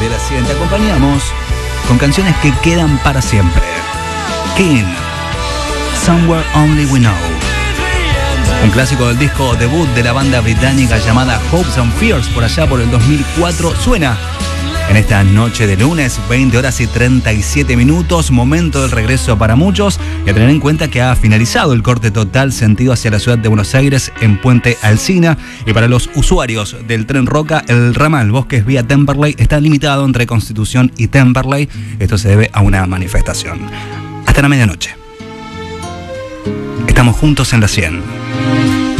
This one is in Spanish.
de la 100 te acompañamos con canciones que quedan para siempre. King, Somewhere Only We Know. Un clásico del disco debut de la banda británica llamada Hopes and Fears por allá por el 2004 suena en esta noche de lunes, 20 horas y 37 minutos, momento del regreso para muchos y a tener en cuenta que ha finalizado el corte total sentido hacia la ciudad de Buenos Aires en Puente Alsina y para los usuarios del tren Roca, el ramal Bosques vía Temperley está limitado entre Constitución y Temperley. Esto se debe a una manifestación. Hasta la medianoche. Estamos juntos en la 100.